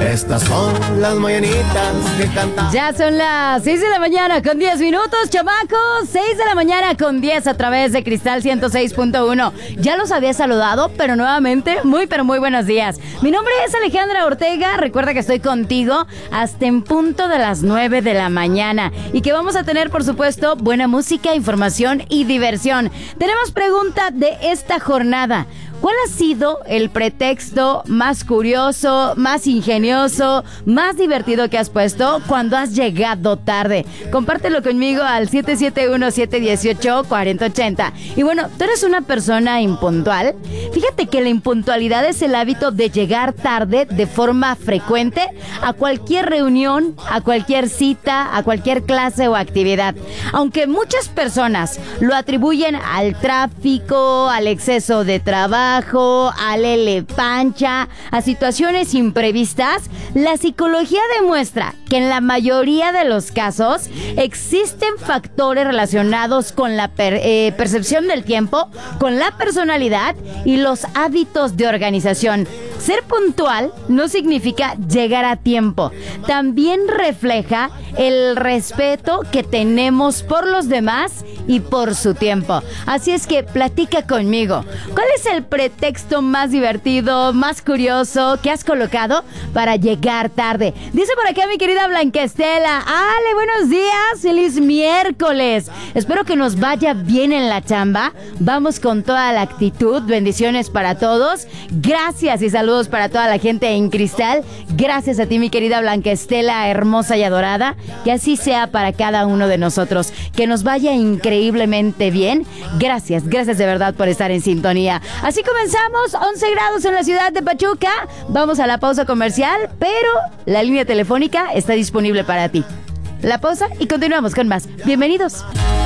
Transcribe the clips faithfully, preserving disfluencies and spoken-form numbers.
Estas son las mañanitas que cantamos. Ya son las seis de la mañana con diez minutos, chamacos. seis de la mañana con diez a través de Cristal ciento seis punto uno. Ya los había saludado, pero nuevamente, muy pero muy buenos días. Mi nombre es Alejandra Ortega. Recuerda que estoy contigo hasta en punto de las nueve de la mañana. Y que vamos a tener, por supuesto, buena música, información y diversión. Tenemos pregunta de esta jornada. ¿Cuál ha sido el pretexto más curioso, más ingenioso, más divertido que has puesto cuando has llegado tarde? Compártelo conmigo al siete siete uno, siete uno ocho, cuatro cero ocho cero. Y bueno, ¿tú eres una persona impuntual? Fíjate que la impuntualidad es el hábito de llegar tarde de forma frecuente a cualquier reunión, a cualquier cita, a cualquier clase o actividad. Aunque muchas personas lo atribuyen al tráfico, al exceso de trabajo, a Lele Pancha, a situaciones imprevistas, la psicología demuestra que en la mayoría de los casos existen factores relacionados con la per, eh, percepción del tiempo, con la personalidad y los hábitos de organización. Ser puntual no significa llegar a tiempo, también refleja el respeto que tenemos por los demás y por su tiempo. Así es que platica conmigo. ¿Cuál es el pretexto más divertido, más curioso que has colocado para llegar tarde? Dice por acá mi querida Blanca Estela. Ale, buenos días, feliz miércoles. Espero que nos vaya bien en la chamba. Vamos con toda la actitud. Bendiciones para todos. Gracias y saludos para toda la gente en Cristal. Gracias a ti, mi querida Blanca Estela, hermosa y adorada. Que así sea para cada uno de nosotros. Que nos vaya increíblemente bien. Gracias, gracias de verdad por estar en sintonía. Así comenzamos, once grados en la ciudad de Pachuca. Vamos a la pausa comercial, pero la línea telefónica está disponible para ti. La pausa y continuamos con más. Bienvenidos.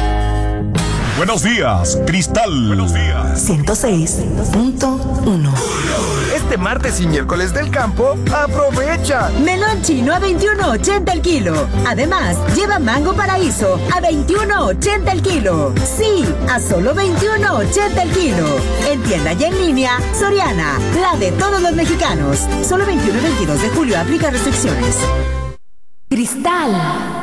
Buenos días, Cristal. Buenos días. ciento seis punto uno. Este martes y miércoles del campo, aprovecha. Melón chino a veintiuno ochenta el kilo. Además, lleva mango paraíso a veintiuno ochenta el kilo. Sí, a solo veintiuno ochenta el kilo. En tienda y en línea, Soriana, la de todos los mexicanos. Solo veintiuno y veintidós de julio, aplica restricciones. Cristal